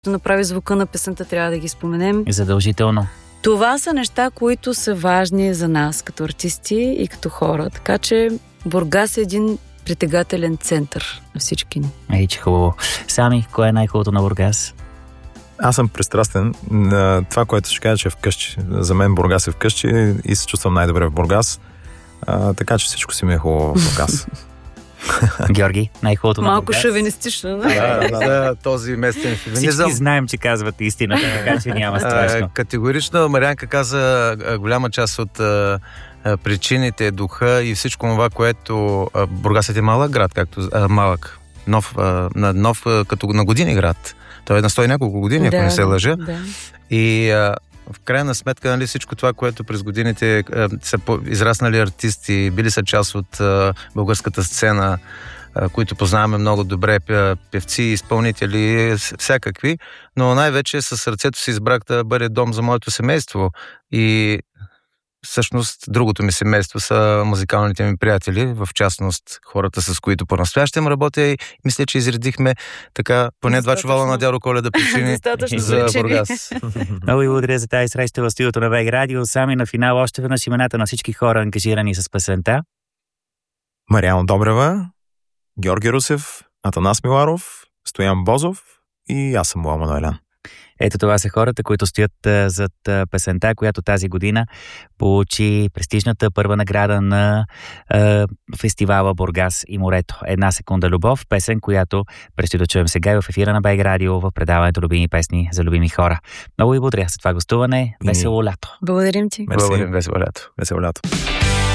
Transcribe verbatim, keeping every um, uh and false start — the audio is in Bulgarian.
направи звука на песента, трябва да ги споменем. Задължително. Това са неща, които са важни за нас като артисти и като хора. Така че Бургас е един притегателен център на всички ни. Ей, че хубаво. Сами, кое е най-хубавото на Бургас? Аз съм пристрастен на това, което ще кажа, че е вкъщи. За мен Бургас е вкъщи и се чувствам най-добре в Бургас. А, така че всичко си ми е хубаво в Бургас. Георги, най-хубавото на Бургас. Малко шовинистично, да? Да, да, да, този местен шовинизъм. Всички знаем, че казвате истината, така че няма страшно. Категорично Марианка каза голяма част от а, причините, духа и всичко това, което а, Бургас е малък град, както а, малък, нов, а, нов а, като на години град. Той е на сто и няколко години, ако да, не се лъжа. Да. И а, в крайна сметка, нали, всичко това, което през годините а, са израснали артисти, били са част от а, българската сцена, а, които познаваме много добре, певци, изпълнители, всякакви, но най-вече със сърцето си избрах да бъде дом за моето семейство. И всъщност другото ми семейство са музикалните ми приятели, в частност хората, с които по-настоящем работя, и мисля, че изредихме така поне два чувала на дядо Коледа причини за Бургас. Много ви благодаря за тази среща в студиото на БГ Радио. Сами на финал още веднъж имената на всички хора, ангажирани с песента. Мариана Добрева, Георги Русев, Атанас Миларов, Стоян Бозов и аз съм Лало Мануелян. Ето това са хората, които стоят а, зад а, песента, която тази година получи престижната първа награда на а, фестивала Бургас и морето. Една секунда любов, песен, която предстои да чуем сега и в ефира на БГ Радио в предаването Любими песни за любими хора. Много ви благодаря за това гостуване. Весело лято. Благодарим ти. Благодарим, весело лято. Весело лято.